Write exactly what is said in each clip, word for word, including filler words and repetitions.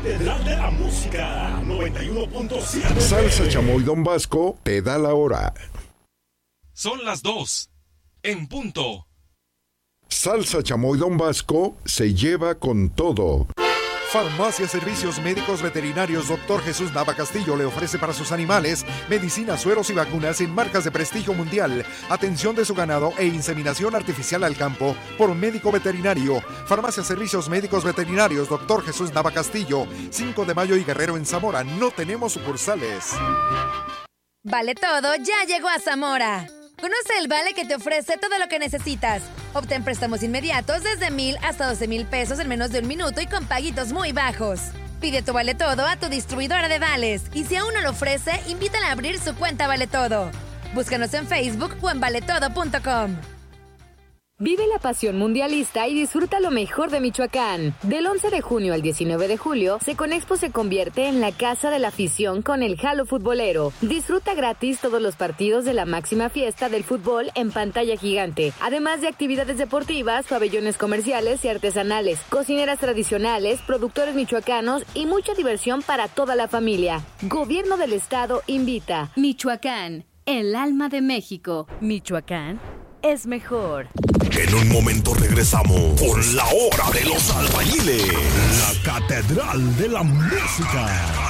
Catedral de la Música, noventa y uno punto siete. Salsa Chamoy Don Vasco te da la hora. Son las dos, en punto. Salsa Chamoy Don Vasco se lleva con todo. Farmacia Servicios Médicos Veterinarios Doctor Jesús Nava Castillo le ofrece para sus animales medicinas, sueros y vacunas en marcas de prestigio mundial, atención de su ganado e inseminación artificial al campo por médico veterinario. Farmacia Servicios Médicos Veterinarios Doctor Jesús Nava Castillo, cinco de mayo y Guerrero en Zamora. No tenemos sucursales. Vale Todo ya llegó a Zamora. Conoce el vale que te ofrece todo lo que necesitas. Obtén préstamos inmediatos desde mil hasta doce mil pesos en menos de un minuto y con paguitos muy bajos. Pide tu Vale Todo a tu distribuidora de vales y si aún no lo ofrece, invítala a abrir su cuenta Vale Todo. Búscanos en Facebook o en vale todo punto com. Vive la pasión mundialista y disfruta lo mejor de Michoacán. Del once de junio al diecinueve de julio, Seconexpo se convierte en la casa de la afición con el Jalo Futbolero. Disfruta gratis todos los partidos de la máxima fiesta del fútbol en pantalla gigante, además de actividades deportivas, pabellones comerciales y artesanales, cocineras tradicionales, productores michoacanos y mucha diversión para toda la familia. Gobierno del Estado invita. Michoacán, el alma de México. Michoacán es mejor. En un momento regresamos con la hora de los albañiles. La Catedral de la Música.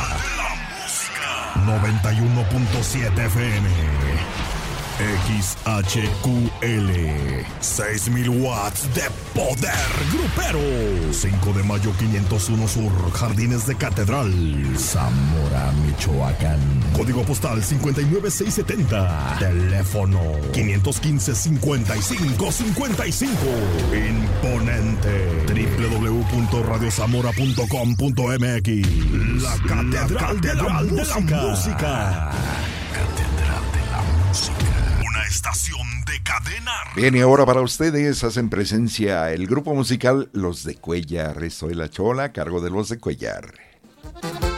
noventa y uno punto siete F M. X H Q L. seis mil watts de poder grupero. cinco de mayo quinientos uno Sur, Jardines de Catedral, Zamora, Michoacán. Código postal cincuenta y nueve seiscientos setenta. Teléfono quinientos quince, cincuenta y cinco cincuenta y cinco. Imponente. doble u doble u doble u punto radio zamora punto com punto m x. La Catedral, de, la de la Música. Catedral de la Música. Una estación de cadena. Bien, y ahora para ustedes hacen presencia el grupo musical Los de Cuellar. Soy la Chola, a cargo de Los de Cuellar.